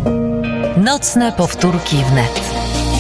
Nocne powtórki wnet.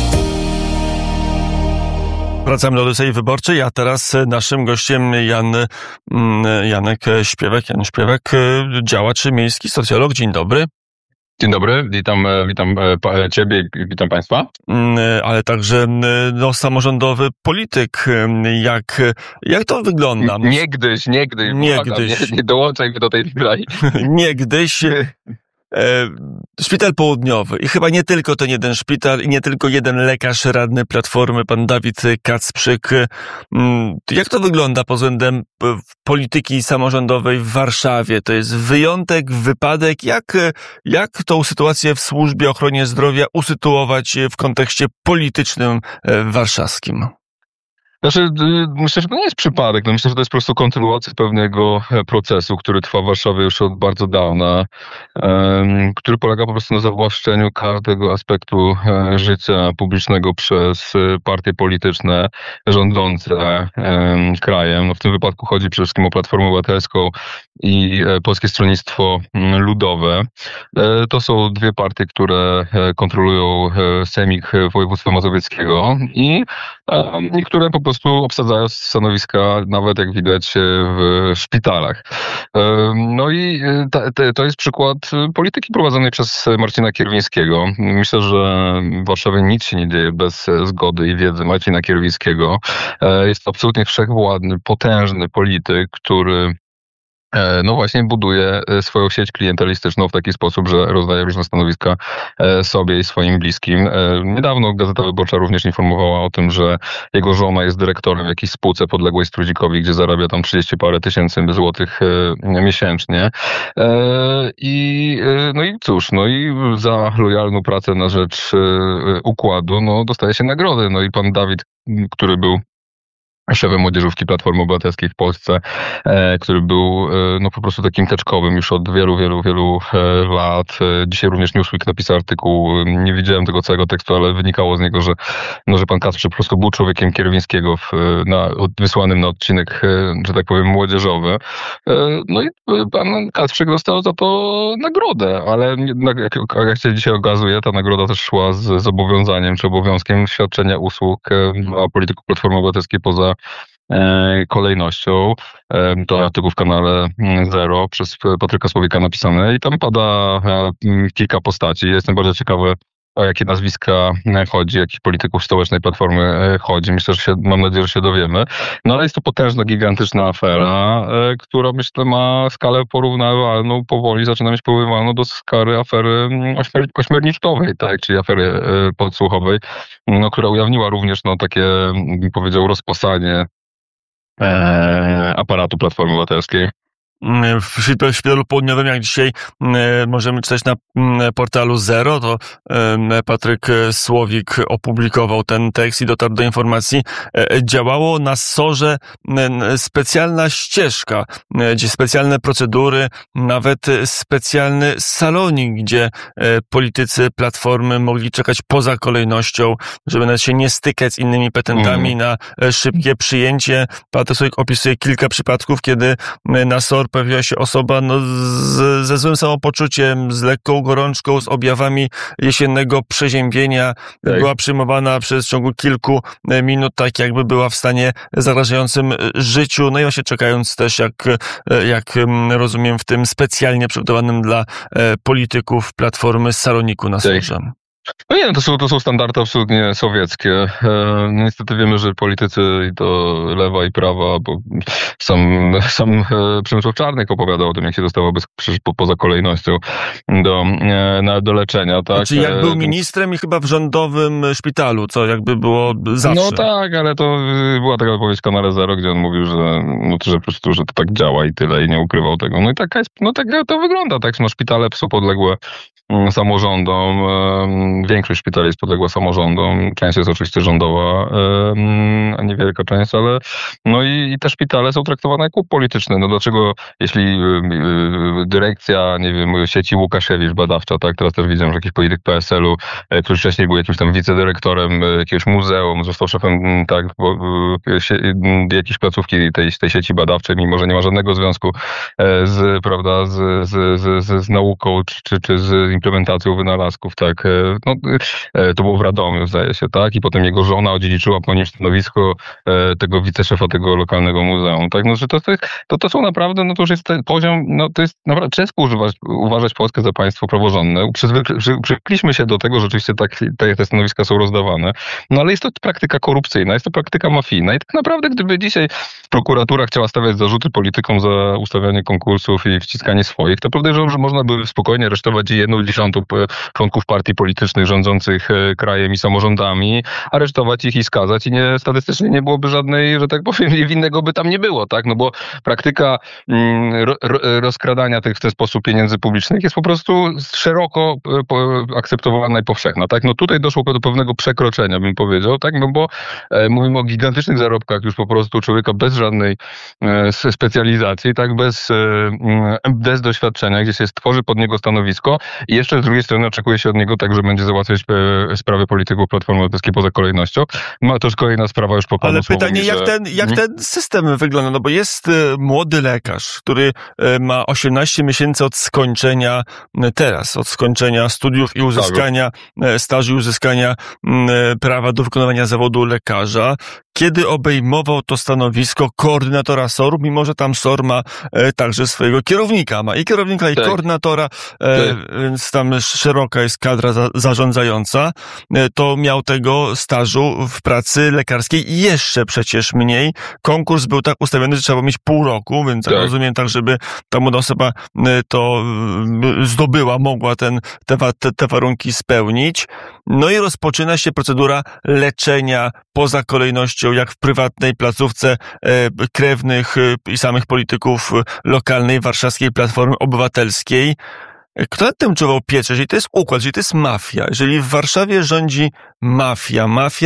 Wracamy do Odysei Wyborczej, a teraz naszym gościem Janek Śpiewek, Jan Śpiewek, działacz miejski, socjolog. Dzień dobry. Dzień dobry, witam Ciebie i witam Państwa. Ale także samorządowy polityk. Jak to wygląda? Niegdyś. Nie dołączaj mnie do tej grali. Niegdyś. Szpital Południowy i chyba nie tylko ten jeden szpital i nie tylko jeden lekarz radny Platformy, pan Dawid Kacprzyk. Jak to wygląda pod względem polityki samorządowej w Warszawie? To jest wyjątek, wypadek? Jak tą sytuację w służbie ochrony zdrowia usytuować w kontekście politycznym warszawskim? Znaczy, myślę, że to nie jest przypadek. Myślę, że to jest po prostu kontynuacja pewnego procesu, który trwa w Warszawie już od bardzo dawna, który polega po prostu na zawłaszczeniu każdego aspektu życia publicznego przez partie polityczne rządzące krajem. No, w tym wypadku chodzi przede wszystkim o Platformę Obywatelską i Polskie Stronnictwo Ludowe. To są dwie partie, które kontrolują sejmik województwa mazowieckiego i które po prostu obsadzają stanowiska, nawet jak widać w szpitalach. No i to jest przykład polityki prowadzonej przez Marcina Kierwińskiego. Myślę, że w Warszawie nic się nie dzieje bez zgody i wiedzy Marcina Kierwińskiego. Jest to absolutnie wszechwładny, potężny polityk, który no właśnie buduje swoją sieć klientelistyczną w taki sposób, że rozdaje różne stanowiska sobie i swoim bliskim. Niedawno Gazeta Wyborcza również informowała o tym, że jego żona jest dyrektorem w jakiejś spółce podległej Strudzikowi, gdzie zarabia tam 30 parę tysięcy złotych miesięcznie. No i cóż, no i za lojalną pracę na rzecz układu, no dostaje się nagrody. No i pan Dawid, który był szefem młodzieżówki Platformy Obywatelskiej w Polsce, który był no po prostu takim teczkowym już od wielu lat. Dzisiaj również Newsweek napisał artykuł, nie widziałem tego całego tekstu, ale wynikało z niego, że pan Kacprzyk po prostu był człowiekiem Kierwińskiego wysłanym na odcinek, że tak powiem, młodzieżowy. No i pan Kacprzyk dostał za to nagrodę, ale jak się dzisiaj okazuje, ta nagroda też szła z zobowiązaniem czy obowiązkiem świadczenia usług dla polityków Platformy Obywatelskiej poza kolejnością. To artykuł w kanale Zero przez Patryka Słowika napisane i tam pada kilka postaci. Jestem bardzo ciekawy, o jakie nazwiska chodzi, jakich polityków stołecznej Platformy chodzi. Myślę, mam nadzieję, że się dowiemy. No ale jest to potężna, gigantyczna afera, która myślę ma skalę porównywalną, powoli zaczyna mieć porównywalną do skali afery ośmiorniczkowej, tak, czyli afery podsłuchowej, no, która ujawniła również takie, bym powiedział, rozposanie aparatu Platformy Obywatelskiej. W Szpitalu Południowym, jak dzisiaj możemy czytać na portalu Zero, to Patryk Słowik opublikował ten tekst i dotarł do informacji. Działało na SOR-ze specjalna ścieżka, gdzie specjalne procedury, nawet specjalny salonik, gdzie politycy Platformy mogli czekać poza kolejnością, żeby nawet się nie stykać z innymi petentami na szybkie przyjęcie. Patryk Słowik opisuje kilka przypadków, kiedy na SOR pojawiła się osoba ze złym samopoczuciem, z lekką gorączką, z objawami jesiennego przeziębienia. Tak. Była przyjmowana przez w ciągu kilku minut, tak jakby była w stanie zagrażającym życiu. No i właśnie czekając też, jak rozumiem, w tym specjalnie przygotowanym dla polityków Platformy saloniku na SOR-ze. No nie, to są standardy absolutnie sowieckie. Niestety wiemy, że politycy, i to lewa i prawa, bo sam Przemysław Czarnek opowiadał o tym, jak się dostało poza kolejnością do leczenia. Tak? Znaczy jak był ministrem i chyba w rządowym szpitalu, co jakby było zawsze. No tak, ale to była taka wypowiedź w kanale Zero, gdzie on mówił, że po prostu, że to tak działa i tyle, i nie ukrywał tego. No i tak to wygląda, tak? No, szpitale są podległe samorządom, większość szpitali jest podległa samorządom, część jest oczywiście rządowa, a niewielka część, ale no i te szpitale są traktowane jako polityczne. No dlaczego, jeśli dyrekcja, nie wiem, sieci Łukasiewicz badawcza, tak, teraz też widziałem, że jakiś polityk PSL-u, który wcześniej był jakimś tam wicedyrektorem jakiegoś muzeum, został szefem, tak, jakiejś placówki tej sieci badawczej, mimo że nie ma żadnego związku z nauką, czy z implementacją wynalazków, tak. To było w Radomiu, zdaje się, tak. I potem jego żona odziedziczyła po nim stanowisko tego wiceszefa tego lokalnego muzeum, tak. No, że to są naprawdę, no to już jest ten poziom, no to jest naprawdę ciężko uważać Polskę za państwo praworządne. Przywykliśmy się do tego, że rzeczywiście te stanowiska są rozdawane, no ale jest to praktyka korupcyjna, jest to praktyka mafijna i tak naprawdę gdyby dzisiaj prokuratura chciała stawiać zarzuty politykom za ustawianie konkursów i wciskanie swoich, to podejrzewam, że można by spokojnie aresztować 1/10 członków partii politycznych rządzących krajem i samorządami, aresztować ich i skazać i statystycznie nie byłoby żadnej, że tak powiem, niewinnego by tam nie było, tak? No bo praktyka rozkradania w ten sposób pieniędzy publicznych jest po prostu szeroko akceptowana i powszechna, tak? No tutaj doszło do pewnego przekroczenia, bym powiedział, tak? No bo mówimy o gigantycznych zarobkach już po prostu człowieka bez żadnej specjalizacji, tak? Bez doświadczenia, gdzie się tworzy pod niego stanowisko i jeszcze z drugiej strony oczekuje się od niego tak, że będzie załatwiać sprawy polityków Platformy Obywatelskiej poza kolejnością. No to już kolejna sprawa już po panu. Ale pytanie, jak ten system wygląda? No bo jest młody lekarz, który ma 18 miesięcy od skończenia studiów i uzyskania stażu i uzyskania prawa do wykonywania zawodu lekarza. Kiedy obejmował to stanowisko koordynatora SOR-u, mimo że tam SOR ma także swojego kierownika. Ma i kierownika, i koordynatora, więc tam szeroka jest kadra zarządzająca. To miał tego stażu w pracy lekarskiej i jeszcze przecież mniej. Konkurs był tak ustawiony, że trzeba było mieć pół roku, więc rozumiem tak, żeby ta młoda osoba to zdobyła, mogła te warunki spełnić. No i rozpoczyna się procedura leczenia poza kolejnością, jak w prywatnej placówce krewnych i samych polityków lokalnej warszawskiej Platformy Obywatelskiej. Kto nad tym czuwał pieczę? Jeżeli to jest układ, jeżeli to jest mafia, jeżeli w Warszawie rządzi mafia,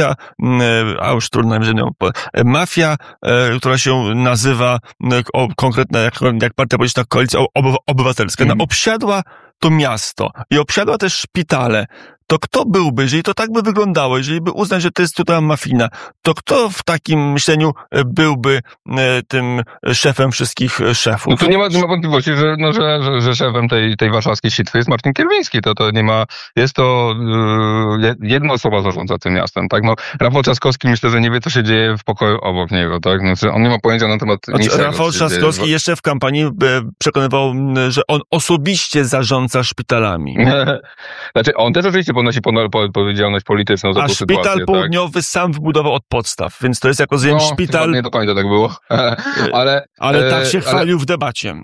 już trudno, mafia, która się nazywa konkretna, jak partia polityczna Koalicja Obywatelska, obsiadła to miasto i obsiadła też szpitale, to kto byłby, jeżeli to tak by wyglądało, jeżeli by uznać, że to jest tutaj mafijna, to kto w takim myśleniu byłby tym szefem wszystkich szefów? No to nie ma wątpliwości, że szefem tej warszawskiej sitwy jest Marcin Kierwiński. To nie ma, jest to jedna osoba zarządza tym miastem, tak? No, Rafał Trzaskowski myślę, że nie wie, co się dzieje w pokoju obok niego, tak? Znaczy, on nie ma pojęcia na temat niczego. Rafał Trzaskowski jeszcze w kampanii przekonywał, że on osobiście zarządza szpitalami. Znaczy, on też oczywiście ponosi odpowiedzialność polityczną za tę sytuację. A szpital południowy sam wybudował od podstaw, więc to jest jako szpital... Nie do końca tak było. Ale tak się chwalił w debacie.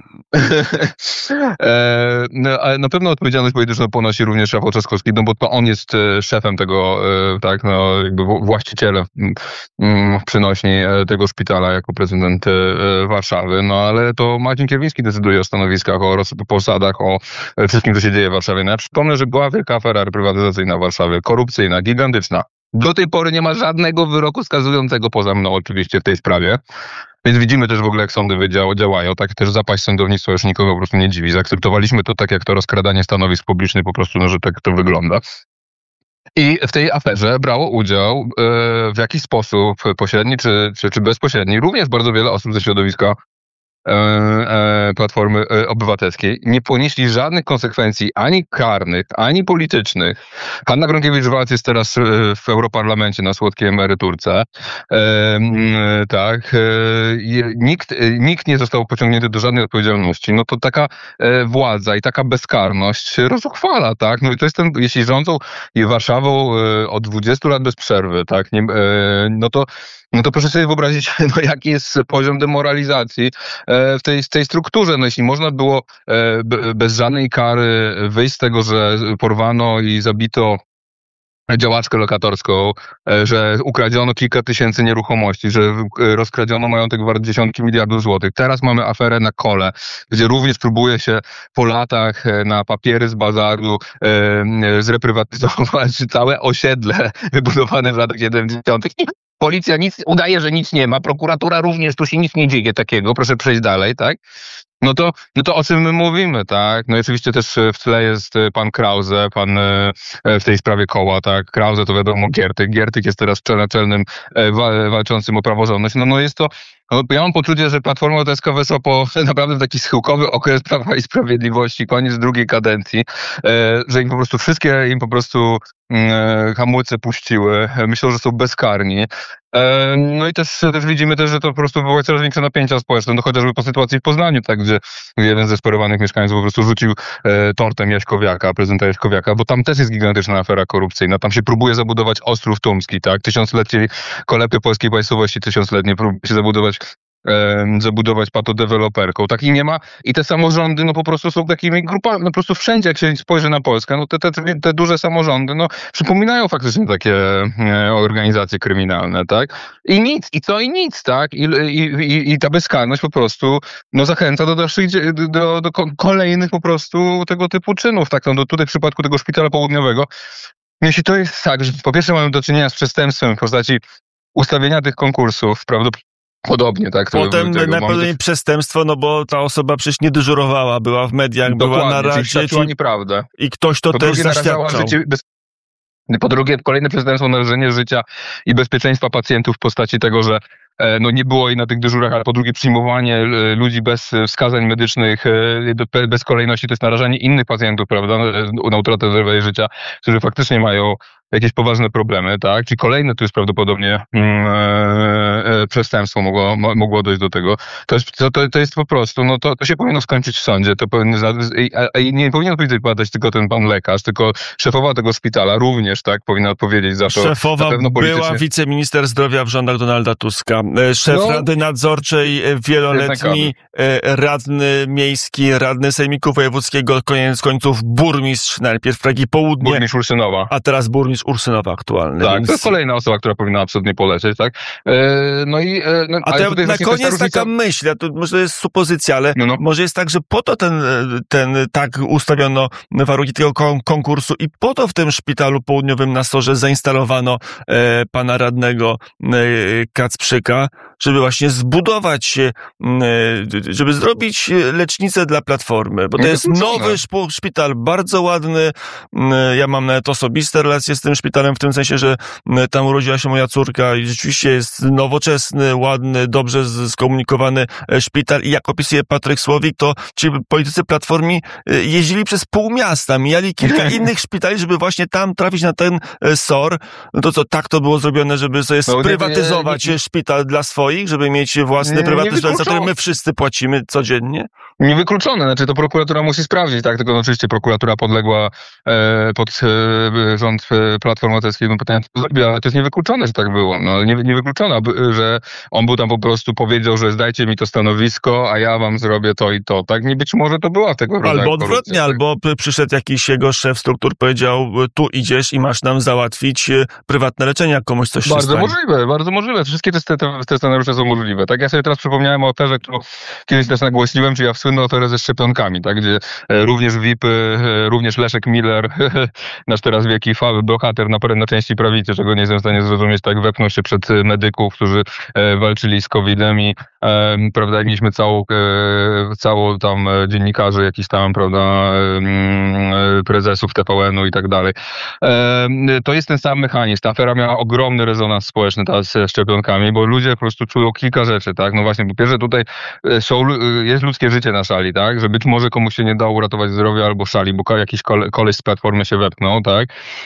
Ale na pewno odpowiedzialność polityczną ponosi również Rafał Trzaskowski, no bo to on jest szefem tego, tak, no jakby właścicielem przynośni tego szpitala jako prezydent Warszawy, no ale to Marcin Kierwiński decyduje o stanowiskach, o posadach, o wszystkim, co się dzieje w Warszawie. No ja przypomnę, że była wielka afera reprywatyzacyjna w Warszawie, korupcyjna, gigantyczna. Do tej pory nie ma żadnego wyroku skazującego, poza mną oczywiście, w tej sprawie. Więc widzimy też w ogóle, jak sądy działają. Tak też zapaść sądownictwa już nikogo po prostu nie dziwi. Zaakceptowaliśmy to tak, jak to rozkradanie stanowisk publicznych po prostu, że tak to wygląda. I w tej aferze brało udział w jakiś sposób pośredni czy bezpośredni również bardzo wiele osób ze środowiska Platformy Obywatelskiej. Nie ponieśli żadnych konsekwencji ani karnych, ani politycznych. Hanna Gronkiewicz-Waltz jest teraz w Europarlamencie na słodkiej emeryturce. Nikt nie został pociągnięty do żadnej odpowiedzialności. No to taka władza i taka bezkarność rozuchwala, tak? No i to jest jeśli rządzą Warszawą od 20 lat bez przerwy, tak? No to proszę sobie wyobrazić, jaki jest poziom demoralizacji w tej strukturze. No jeśli można było bez żadnej kary wyjść z tego, że porwano i zabito działaczkę lokatorską, że ukradziono kilka tysięcy nieruchomości, że rozkradziono majątek wart dziesiątki miliardów złotych. Teraz mamy aferę na Kole, gdzie również próbuje się po latach na papiery z bazaru zreprywatyzować całe osiedle wybudowane w latach 70. Policja udaje, że nic nie ma, prokuratura również, tu się nic nie dzieje takiego, proszę przejść dalej, tak? No to o czym my mówimy, tak? No i oczywiście też w tle jest pan Krause, w tej sprawie Koła, tak? Krause to wiadomo Giertych jest teraz naczelnym walczącym o praworządność. No jest to No, ja mam poczucie, że Platforma Obywatelska weszła naprawdę w taki schyłkowy okres Prawa i Sprawiedliwości, koniec drugiej kadencji, że im po prostu hamulce puściły. Myślą, że są bezkarni. No i też widzimy też, że to po prostu wywołuje coraz większe napięcia społeczne, no chociażby po sytuacji w Poznaniu, tak, gdzie jeden ze sparowanych mieszkańców po prostu rzucił tortem Jaśkowiaka, prezydenta Jaśkowiaka, bo tam też jest gigantyczna afera korupcyjna. Tam się próbuje zabudować Ostrów Tumski, tak, tysiąclecie kolebkę polskiej państwowości, tysiącletnie próbuje się zabudować patodeweloperką. Tak i nie ma. I te samorządy, no po prostu są takimi grupami, no po prostu wszędzie, jak się spojrzy na Polskę, no te duże samorządy, no przypominają faktycznie takie organizacje kryminalne, tak? I nic, i nic, tak? I ta bezkarność po prostu, no zachęca do dalszych, do kolejnych po prostu tego typu czynów, tak? No tutaj w przypadku tego szpitala południowego, jeśli to jest tak, że po pierwsze mamy do czynienia z przestępstwem w postaci ustawienia tych konkursów, prawdopodobnie, tak? Potem najprawdopodobniej przestępstwo, no bo ta osoba przecież nie dyżurowała, była w mediach, była na razie. Nieprawdę. I ktoś to też zaświadczał. Po drugie, kolejne przestępstwo, narażenie życia i bezpieczeństwa pacjentów w postaci tego, że no nie było jej na tych dyżurach, ale po drugie przyjmowanie ludzi bez wskazań medycznych, bez kolejności, to jest narażanie innych pacjentów, prawda, na utratę zdrowia i życia, którzy faktycznie mają jakieś poważne problemy, tak? Czyli kolejne tu jest prawdopodobnie przestępstwo mogło dojść do tego. To jest po prostu, no to się powinno skończyć w sądzie. I nie powinien badać tylko ten pan lekarz, tylko szefowa tego szpitala również, tak, powinna odpowiedzieć za to. Szefowa była wiceminister zdrowia w rządach Donalda Tuska. Szef Rady Nadzorczej wieloletni, radny miejski, radny Sejmiku Wojewódzkiego, koniec końców burmistrz, najpierw Pragi Południe. Burmistrz Ursynowa. A teraz burmistrz Ursynowa aktualny. Tak, więc to jest kolejna osoba, która powinna absolutnie polecieć, tak? A to na koniec taka myśl, to może jest supozycja, ale może jest tak, że po to tak ustawiono warunki tego konkursu i po to w tym szpitalu południowym na Sorze zainstalowano pana radnego Kacprzyka, żeby właśnie zbudować, żeby zrobić lecznicę dla Platformy, bo to jest nowy szpital, bardzo ładny. Ja mam nawet osobiste relacje z tym szpitalem, w tym sensie, że tam urodziła się moja córka i rzeczywiście jest nowoczesny, ładny, dobrze skomunikowany szpital i jak opisuje Patryk Słowik, to ci politycy Platformy jeździli przez pół miasta, mijali kilka innych szpitali, żeby właśnie tam trafić na ten SOR. No to co, tak to było zrobione, żeby sobie sprywatyzować szpital dla swoich, żeby mieć własny prywatny szpital, za który my wszyscy płacimy codziennie? Niewykluczone, znaczy to prokuratura musi sprawdzić, tak, tylko oczywiście prokuratura podległa pod rząd Platformy Obywatelskiej, ale to jest niewykluczone, że tak było, no niewykluczone, że on był tam po prostu powiedział, że zdajcie mi to stanowisko, a ja wam zrobię to i to, tak, nie być może to była tego rodzaju albo odwrotnie, tak? Albo przyszedł jakiś jego szef struktur, powiedział, tu idziesz i masz nam załatwić prywatne leczenie, jak komuś coś się stanie. Bardzo możliwe, wszystkie te scenariusze są możliwe, tak, ja sobie teraz przypomniałem o aferze, którą kiedyś też nagłośniłem, czyli ja słynną aferę ze szczepionkami, tak, gdzie również VIP-y, również Leszek Miller, nasz teraz wielki bohater na części prawicy, czego nie jestem w stanie zrozumieć, tak wepnął się przed medyków, którzy walczyli z COVID-em i prawda, mieliśmy całą tam dziennikarzy, jakiś tam, prawda, prezesów TVN-u i tak dalej. To jest ten sam mechanizm. Ta afera miała ogromny rezonans społeczny teraz z szczepionkami, bo ludzie po prostu czują kilka rzeczy, tak? No właśnie, po pierwsze tutaj jest ludzkie życie na szali, tak? Że być może komuś się nie dało uratować zdrowia albo szali, bo jakiś koleś z Platformy się wepnął, tak?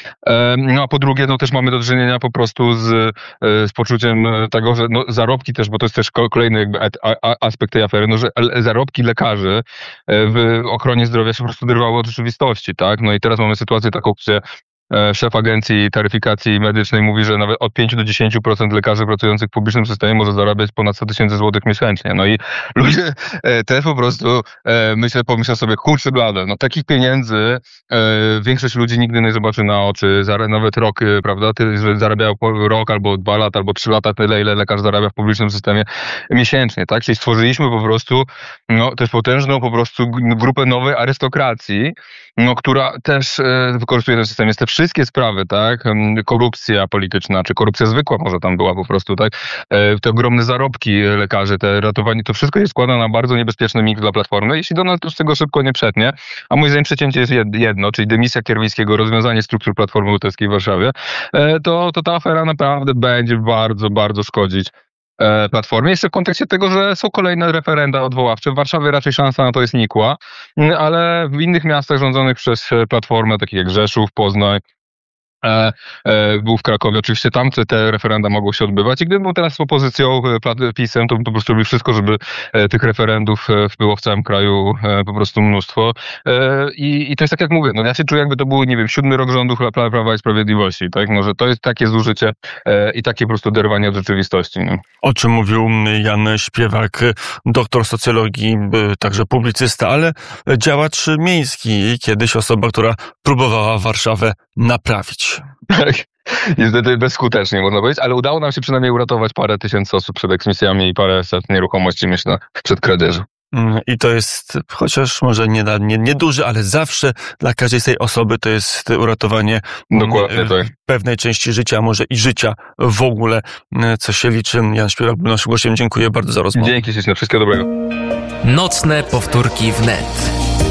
No a po drugie, no też mamy do czynienia po prostu z poczuciem tego, że no, zarobki też, bo to jest też kolejny jakby aspekt tej afery, no, że zarobki lekarzy w ochronie zdrowia się po prostu wyrwały od rzeczywistości, tak? No i teraz mamy sytuację taką, gdzie szef Agencji Taryfikacji Medycznej mówi, że nawet od 5 do 10% lekarzy pracujących w publicznym systemie może zarabiać ponad 100 000 złotych miesięcznie. No i ludzie też po prostu pomyślą sobie, kurczę blade, no takich pieniędzy większość ludzi nigdy nie zobaczy na oczy, nawet rok, prawda, że zarabiają rok albo 2 lata, albo 3 lata tyle, ile lekarz zarabia w publicznym systemie miesięcznie, tak? Czyli stworzyliśmy po prostu, no też potężną po prostu grupę nowej arystokracji, no która też wykorzystuje ten system. Jest te wszystkie sprawy, tak, korupcja polityczna, czy korupcja zwykła może tam była po prostu, tak, te ogromne zarobki lekarzy, te ratowanie, to wszystko się składa na bardzo niebezpieczny mix dla Platformy. Jeśli Donald Tusk tego szybko nie przetnie, a moim zdaniem przecięcie jest jedno, czyli dymisja Kierwińskiego, rozwiązanie struktur Platformy Obywatelskiej w Warszawie, to ta afera naprawdę będzie bardzo, bardzo szkodzić Platformie. Jeszcze w kontekście tego, że są kolejne referenda odwoławcze. W Warszawie raczej szansa na to jest nikła, ale w innych miastach rządzonych przez Platformę, takich jak Rzeszów, Poznań, był w Krakowie. Oczywiście tam te referenda mogą się odbywać i gdybym był teraz z opozycją, PiS-em, to bym po prostu robił wszystko, żeby tych referendów było w całym kraju po prostu mnóstwo. I to jest tak jak mówię, no ja się czuję jakby to był, nie wiem, 7. rok rządów Prawa i Sprawiedliwości, tak? No, że to jest takie zużycie i takie po prostu derwanie od rzeczywistości. No. O czym mówił Jan Śpiewak, doktor socjologii, także publicysta, ale działacz miejski i kiedyś osoba, która próbowała Warszawę naprawić. Tak, niestety bezskutecznie można powiedzieć, ale udało nam się przynajmniej uratować parę tysięcy osób przed eksmisjami i parę set nieruchomości, myślę, przed kradzieżą. I to jest, chociaż może nie duży, ale zawsze dla każdej z tej osoby to jest uratowanie Dokładnie, tak. pewnej części życia, a może i życia w ogóle, co się liczy. Jan Śpiewak był naszym gościem. Dziękuję bardzo za rozmowę. Dzięki ślicznie, wszystkiego dobrego. Nocne powtórki wnet.